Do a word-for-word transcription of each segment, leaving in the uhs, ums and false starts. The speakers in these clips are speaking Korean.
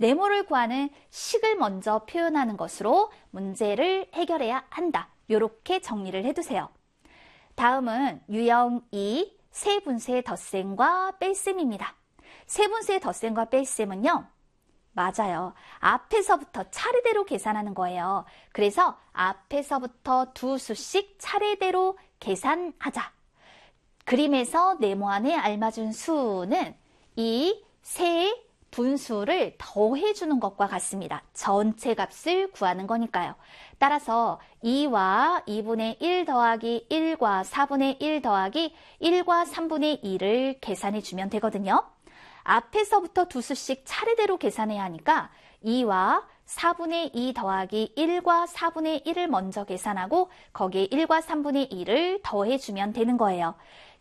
네모를 구하는 식을 먼저 표현하는 것으로 문제를 해결해야 한다. 이렇게 정리를 해두세요. 다음은 유형 이, 세분수의 덧셈과 뺄셈입니다. 세분수의 덧셈과 뺄셈은요. 맞아요. 앞에서부터 차례대로 계산하는 거예요. 그래서 앞에서부터 두 수씩 차례대로 계산하자. 그림에서 네모 안에 알맞은 수는 이 세 분수를 더해주는 것과 같습니다. 전체 값을 구하는 거니까요. 따라서 이와 이분의 일 더하기 일과 사분의 일 더하기 일과 삼분의 일을 계산해주면 되거든요. 앞에서부터 두 수씩 차례대로 계산해야 하니까 이와 사분의 이 더하기 일과 사분의 일을 먼저 계산하고 거기에 일과 삼분의 일을 더해주면 되는 거예요.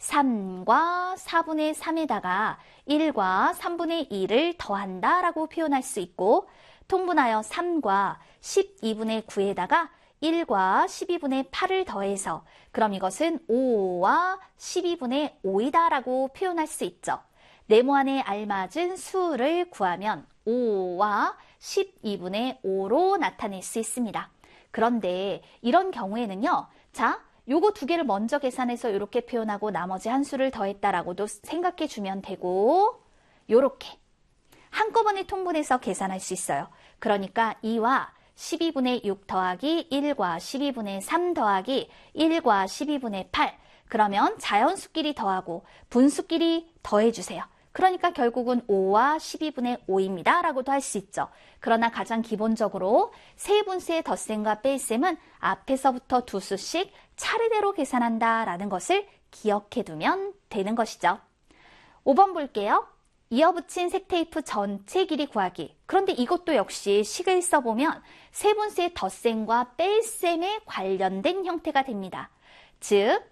삼과 사분의 삼에다가 일과 삼분의 일을 더한다 라고 표현할 수 있고 통분하여 삼과 십이분의 구에다가 일과 십이분의 팔을 더해서 그럼 이것은 오와 십이분의 오이다 라고 표현할 수 있죠. 네모 안에 알맞은 수를 구하면 오와 십이분의 오로 나타낼 수 있습니다. 그런데 이런 경우에는요. 자, 요거 두 개를 먼저 계산해서 이렇게 표현하고 나머지 한 수를 더했다라고도 생각해 주면 되고 요렇게 한꺼번에 통분해서 계산할 수 있어요. 그러니까 이와 십이분의 육 더하기 일과 십이분의 삼 더하기 일과 십이분의 팔 그러면 자연수끼리 더하고 분수끼리 더해주세요. 그러니까 결국은 오와 십이분의 오입니다. 라고도 할 수 있죠. 그러나 가장 기본적으로 세분수의 덧셈과 뺄셈은 앞에서부터 두 수씩 차례대로 계산한다 라는 것을 기억해 두면 되는 것이죠. 오 번 볼게요. 이어붙인 색테이프 전체 길이 구하기. 그런데 이것도 역시 식을 써보면 세분수의 덧셈과 뺄셈에 관련된 형태가 됩니다. 즉,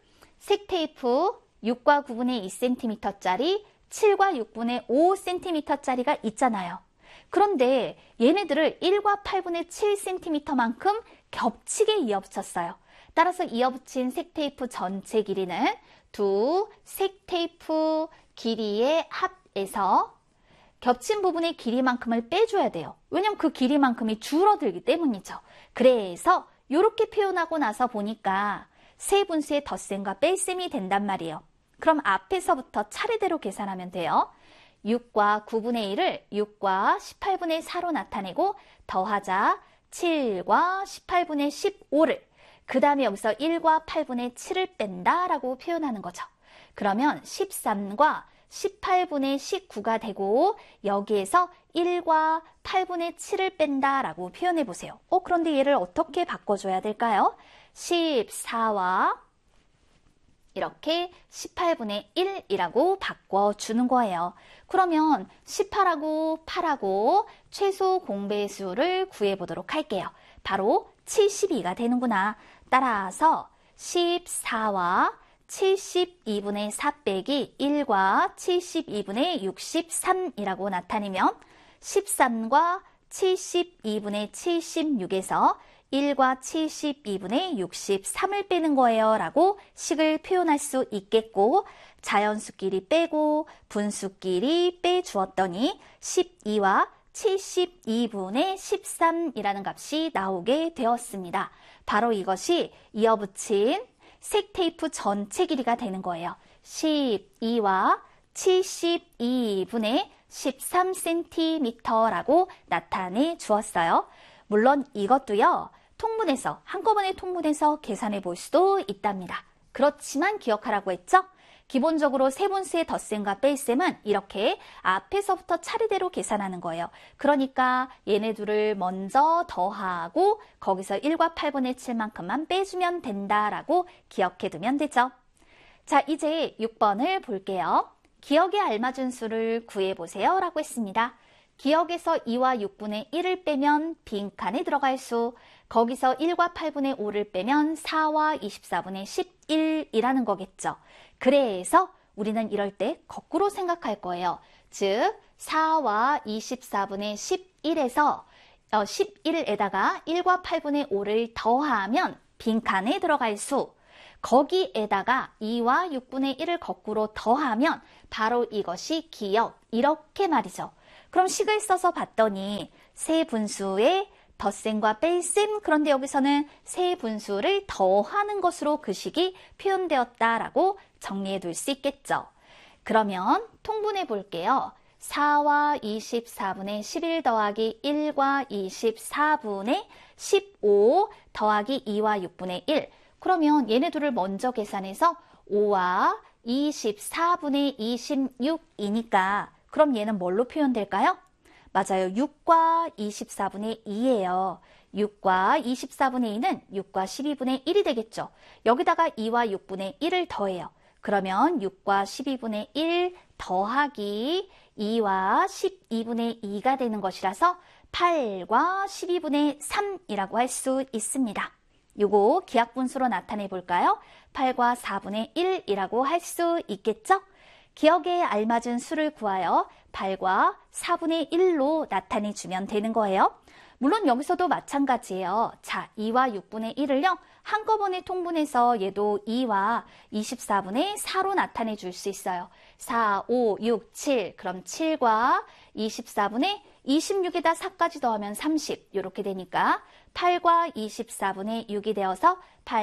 색테이프 육과 구분의 이 센티미터짜리 칠과 육분의 오 센티미터짜리가 있잖아요. 그런데 얘네들을 일과 팔분의 칠 센티미터만큼 겹치게 이어붙였어요. 따라서 이어붙인 색테이프 전체 길이는 두 색테이프 길이의 합에서 겹친 부분의 길이만큼을 빼줘야 돼요. 왜냐면 그 길이만큼이 줄어들기 때문이죠. 그래서 이렇게 표현하고 나서 보니까 세분수의 덧셈과 뺄셈이 된단 말이에요. 그럼 앞에서부터 차례대로 계산하면 돼요. 육과 구분의 일을 육과 십팔분의 사로 나타내고 더하자 칠과 십팔분의 십오를 그 다음에 여기서 일과 팔분의 칠을 뺀다 라고 표현하는 거죠. 그러면 십삼과 십팔분의 십구가 되고 여기에서 일과 팔분의 칠을 뺀다 라고 표현해 보세요. 어, 그런데 얘를 어떻게 바꿔줘야 될까요? 십사와 이렇게 십팔분의 일이라고 바꿔주는 거예요. 그러면 십팔하고 팔하고 최소 공배수를 구해보도록 할게요. 바로 칠십이가 되는구나. 따라서 십사와 칠십이분의 사 빼기 일과 칠십이분의 육십삼이라고 나타내면 십삼과 칠십이분의 칠십육에서 일과 칠십이분의 육십삼을 빼는 거예요 라고 식을 표현할 수 있겠고 자연수끼리 빼고 분수끼리 빼주었더니 십이와 칠십이분의 십삼이라는 값이 나오게 되었습니다. 바로 이것이 이어붙인 색테이프 전체 길이가 되는 거예요. 십이와 칠십이분의 십삼 센티미터라고 나타내 주었어요. 물론 이것도요. 통분해서 한꺼번에 통분해서 계산해 볼 수도 있답니다. 그렇지만 기억하라고 했죠? 기본적으로 세분수의 덧셈과 뺄셈은 이렇게 앞에서부터 차례대로 계산하는 거예요. 그러니까 얘네 둘을 먼저 더하고 거기서 일과 팔분의 칠만큼만 빼주면 된다라고 기억해 두면 되죠. 자, 이제 육 번을 볼게요. 기억에 알맞은 수를 구해보세요 라고 했습니다. 기억에서 이와 육분의 일을 빼면 빈칸에 들어갈 수, 거기서 일과 팔분의 오를 빼면 사와 이십사분의 십일이라는 거겠죠. 그래서 우리는 이럴 때 거꾸로 생각할 거예요. 즉 사와 이십사분의 십일에서 어, 십일에다가 일과 팔분의 오를 더하면 빈칸에 들어갈 수, 거기에다가 이와 육분의 일을 거꾸로 더하면 바로 이것이 기억, 이렇게 말이죠. 그럼 식을 써서 봤더니 세 분수의 덧셈과 뺄셈, 그런데 여기서는 세 분수를 더하는 것으로 그 식이 표현되었다라고 정리해 둘 수 있겠죠. 그러면 통분해 볼게요. 사와 이십사분의 십일 더하기 일과 이십사분의 십오 더하기 이와 육분의 일. 그러면 얘네 둘을 먼저 계산해서 오와 이십사분의 이십육이니까 그럼 얘는 뭘로 표현될까요? 맞아요. 육과 이십사분의 이예요. 육과 이십사분의 이는 육과 십이분의 일이 되겠죠. 여기다가 이와 육분의 일을 더해요. 그러면 육과 십이분의 일 더하기 이와 십이분의 이가 되는 것이라서 팔과 십이분의 삼이라고 할 수 있습니다. 요거 기하분수로 나타내 볼까요? 팔과 사분의 일이라고 할 수 있겠죠? 기억에 알맞은 수를 구하여 팔과 사분의 일로 나타내주면 되는 거예요. 물론 여기서도 마찬가지예요. 자, 이와 육분의 일을요. 한꺼번에 통분해서 얘도 이와 이십사분의 사로 나타내 줄 수 있어요. 사, 오, 육, 칠. 그럼 칠과 이십사분의 이십육에다 사까지 더하면 삼십. 이렇게 되니까 팔과 이십사분의 육이 되어서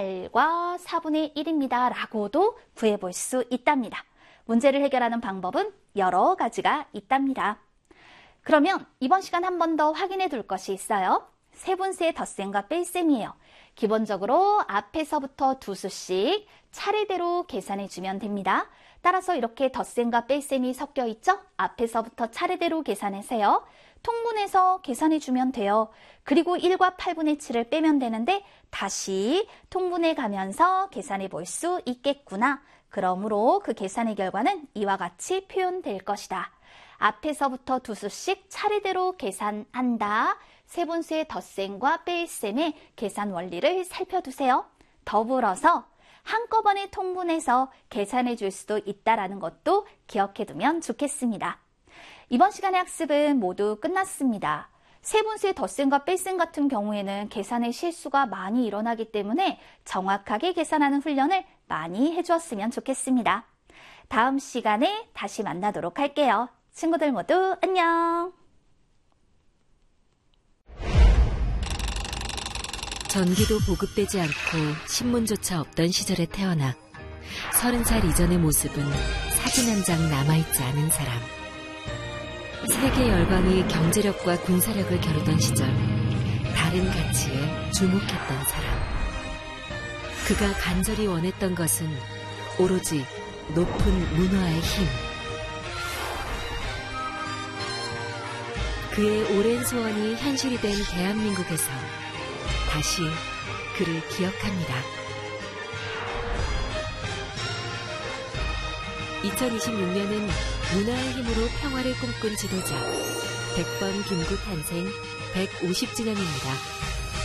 팔과 사분의 일입니다. 라고도 구해볼 수 있답니다. 문제를 해결하는 방법은 여러 가지가 있답니다. 그러면 이번 시간 한 번 더 확인해 둘 것이 있어요. 세분수의 덧셈과 뺄셈이에요. 기본적으로 앞에서부터 두 수씩 차례대로 계산해 주면 됩니다. 따라서 이렇게 덧셈과 뺄셈이 섞여 있죠? 앞에서부터 차례대로 계산하세요. 통분해서 계산해 주면 돼요. 그리고 일과 팔분의 칠을 빼면 되는데 다시 통분해 가면서 계산해 볼 수 있겠구나. 그러므로 그 계산의 결과는 이와 같이 표현될 것이다. 앞에서부터 두 수씩 차례대로 계산한다. 세분수의 덧셈과 뺄셈의 계산 원리를 살펴두세요. 더불어서 한꺼번에 통분해서 계산해 줄 수도 있다는 것도 기억해 두면 좋겠습니다. 이번 시간의 학습은 모두 끝났습니다. 세분수의 덧셈과 뺄셈 같은 경우에는 계산의 실수가 많이 일어나기 때문에 정확하게 계산하는 훈련을 많이 해주었으면 좋겠습니다. 다음 시간에 다시 만나도록 할게요. 친구들 모두 안녕! 전기도 보급되지 않고 신문조차 없던 시절에 태어나 서른 살 이전의 모습은 사진 한 장 남아있지 않은 사람. 세계 열강이 경제력과 군사력을 겨루던 시절 다른 가치에 주목했던 사람. 그가 간절히 원했던 것은 오로지 높은 문화의 힘. 그의 오랜 소원이 현실이 된 대한민국에서 다시 그를 기억합니다. 이천이십육 년은 문화의 힘으로 평화를 꿈꾼 지도자 백번 김구 탄생 백오십 주년입니다.